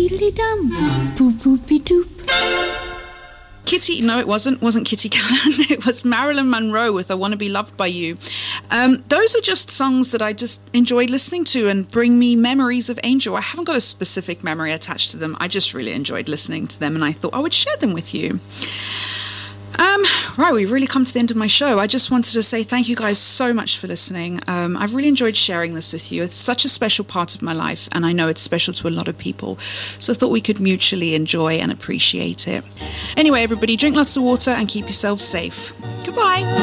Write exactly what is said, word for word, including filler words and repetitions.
diddly-dum, boop-boopy-doop. Kitty, no, it wasn't. Wasn't Kitty Callan. It was Marilyn Monroe with "I Want to Be Loved by You." Um, those are just songs that I just enjoyed listening to and bring me memories of Angel. I haven't got a specific memory attached to them. I just really enjoyed listening to them, and I thought I would share them with you. Um, right, we've really come to the end of my show. I just wanted to say thank you guys so much for listening. Um, I've really enjoyed sharing this with you. It's such a special part of my life, and I know it's special to a lot of people. So I thought we could mutually enjoy and appreciate it. Anyway, everybody, drink lots of water and keep yourselves safe. Goodbye.